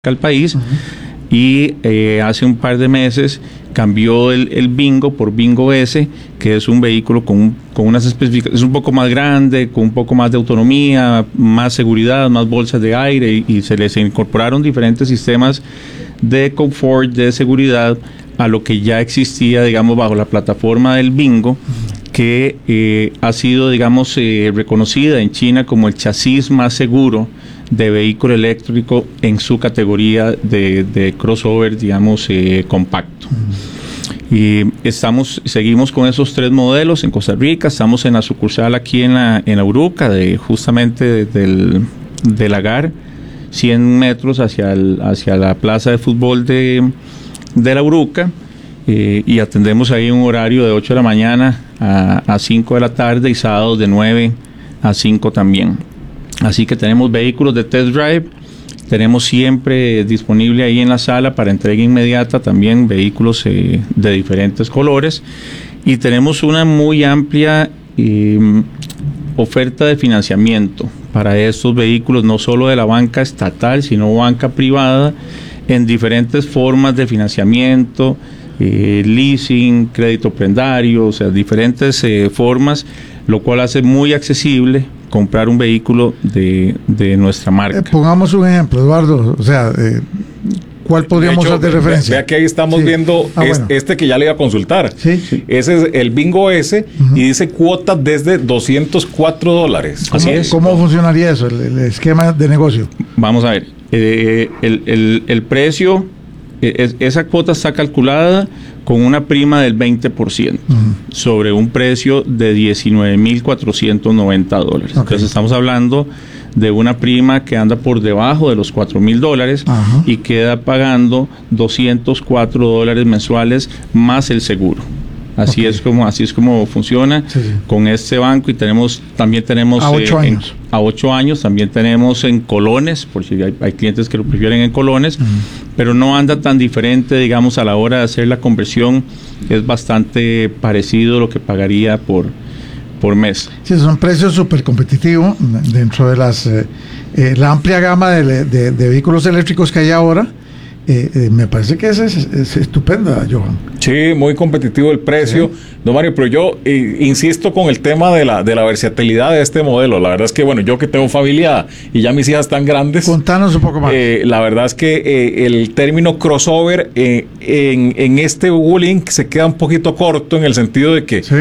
al país. Y hace un par de meses cambió el Bingo por Bingo S, que es un vehículo con unas especificaciones, es un poco más grande, con un poco más de autonomía, más seguridad, más bolsas de aire, y se les incorporaron diferentes sistemas de confort, de seguridad, a lo que ya existía, digamos, bajo la plataforma del Bingo, que ha sido, digamos, reconocida en China como el chasis más seguro de vehículo eléctrico en su categoría de crossover, digamos, compacto. Y seguimos con esos 3 modelos en Costa Rica. Estamos en la sucursal aquí en la Uruca, justamente del Lagar, 100 metros hacia la plaza de fútbol de la Uruca, y atendemos ahí un horario de 8 de la mañana a 5 de la tarde y sábados de 9 a 5 también. Así que tenemos vehículos de test drive, tenemos siempre disponible ahí en la sala para entrega inmediata también vehículos de diferentes colores, y tenemos una muy amplia oferta de financiamiento para estos vehículos, no solo de la banca estatal, sino banca privada, en diferentes formas de financiamiento, leasing, crédito prendario, o sea, diferentes formas, lo cual hace muy accesible comprar un vehículo de nuestra marca. Pongamos un ejemplo, Eduardo, o sea, ¿cuál podríamos dar de referencia? Vea que ahí estamos viendo bueno. Este que ya le iba a consultar. Sí. Ese es el Bingo S, y dice cuota desde $204. Así es. ¿Cómo funcionaría eso, el esquema de negocio? Vamos a ver, el precio, esa cuota está calculada con una prima del 20% sobre un precio de $19,490. Okay. Entonces estamos hablando de una prima que anda por debajo de los $4,000 y queda pagando $204 mensuales más el seguro. Así es como funciona con este banco, y también tenemos a 8 años. A 8 años también tenemos en colones, por si hay clientes que lo prefieren en colones, pero no anda tan diferente, digamos, a la hora de hacer la conversión. Es bastante parecido a lo que pagaría por mes. Sí, son precios súper competitivos dentro de la amplia gama de vehículos eléctricos que hay ahora. Me parece que es estupenda, Johan. Sí, muy competitivo el precio, don Mario, pero yo insisto con el tema de la versatilidad de este modelo. La verdad es que, bueno, yo que tengo familia y ya mis hijas están grandes. Contanos un poco más. La verdad es que el término crossover en este Wuling se queda un poquito corto, en el sentido de que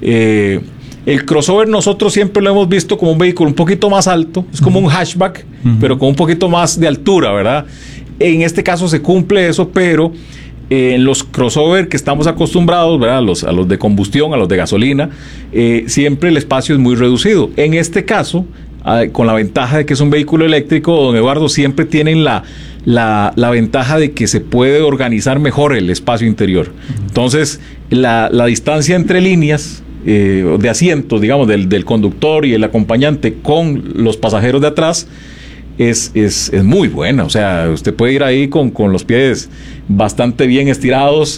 el crossover nosotros siempre lo hemos visto como un vehículo un poquito más alto, es como un hatchback, pero con un poquito más de altura, ¿verdad? En este caso se cumple eso, pero en los crossover que estamos acostumbrados, ¿verdad? A los de combustión, a los de gasolina, siempre el espacio es muy reducido. En este caso, con la ventaja de que es un vehículo eléctrico, don Eduardo, siempre tienen la ventaja de que se puede organizar mejor el espacio interior. Entonces, la distancia entre líneas de asientos, digamos, del conductor y el acompañante con los pasajeros de atrás, es muy buena. O sea, usted puede ir ahí con los pies bastante bien estirados,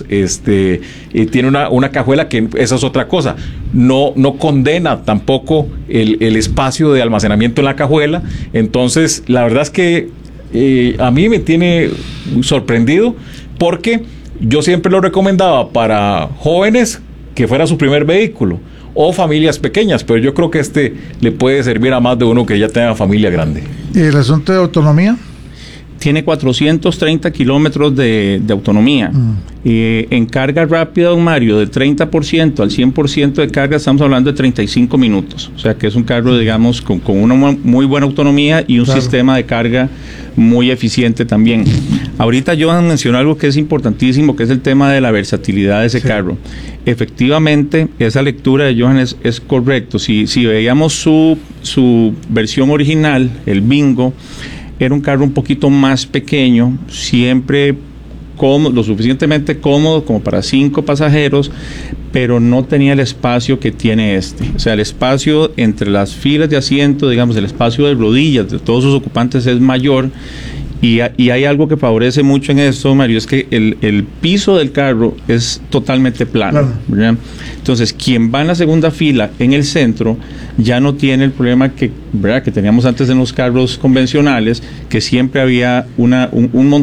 y tiene una cajuela que esa es otra cosa, no condena tampoco el espacio de almacenamiento en la cajuela. Entonces, la verdad es que a mí me tiene sorprendido, porque yo siempre lo recomendaba para jóvenes que fuera su primer vehículo, o familias pequeñas, pero yo creo que le puede servir a más de uno que ya tenga familia grande. ¿Y el asunto de autonomía? Tiene 430 kilómetros de autonomía. En carga rápida, don Mario, del 30% al 100% de carga, estamos hablando de 35 minutos. O sea que es un carro, digamos, con una muy buena autonomía y un sistema de carga muy eficiente también. Ahorita Johan mencionó algo que es importantísimo, que es el tema de la versatilidad de ese carro. Efectivamente, esa lectura de Johan es correcto. Si veíamos su versión original, el Bingo, era un carro un poquito más pequeño, siempre lo suficientemente cómodo como para 5 pasajeros, pero no tenía el espacio que tiene este. O sea, el espacio entre las filas de asiento, digamos, el espacio de rodillas de todos sus ocupantes es mayor. Y hay algo que favorece mucho en esto, Mario, es que el piso del carro es totalmente plano, ¿verdad? Entonces, quien va en la segunda fila en el centro ya no tiene el problema que teníamos antes en los carros convencionales, que siempre había un montón